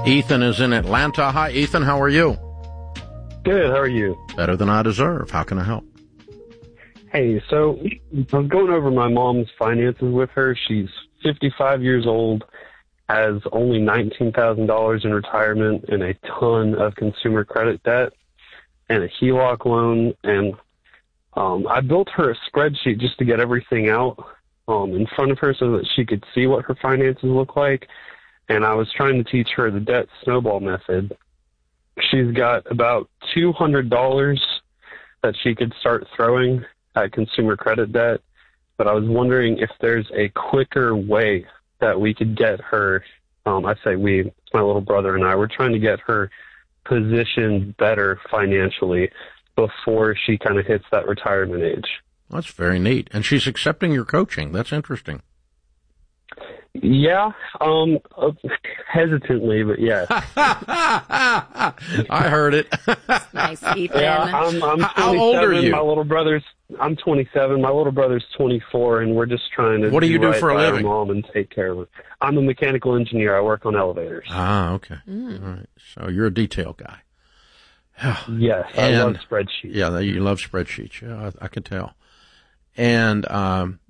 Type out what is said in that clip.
Ethan is in Atlanta. Hi, Ethan. How are you? Good. How are you? Better than I deserve. How can I help? Hey, so I was going over my mom's finances with her. She's 55 years old, has only $19,000 in retirement and a ton of consumer credit debt and a HELOC loan. And I built her a spreadsheet just to get everything out in front of her so that she could see what her finances look like. And I was trying to teach her the debt snowball method. She's got about $200 that she could start throwing at consumer credit debt, but I was wondering if there's a quicker way that we could get her, I say we, it's my little brother and I, we're trying to get her positioned better financially before she kind of hits that retirement age. That's very neat. And she's accepting your coaching. That's interesting. Yeah, hesitantly, but yes. I heard it. Nice, Ethan. Yeah, I'm 27. How old are you? I'm 27. My little brother's 24, and we're just trying to. What do you do right for a by our living? mom and take care of her. I'm a mechanical engineer. I work on elevators. Ah, okay. All right. So you're a detail guy. Yes, I love spreadsheets. Yeah, you love spreadsheets. Yeah, I can tell. And